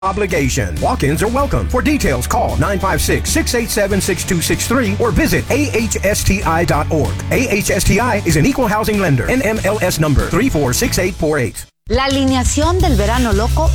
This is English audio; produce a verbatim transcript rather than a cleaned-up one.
obligation. Walk-ins are welcome. For details, call nine five six, six eight seven, six two six three or visit A H S T I dot org. A H S T I is an equal housing lender. N M L S number three four six eight four eight. La alineación del verano loco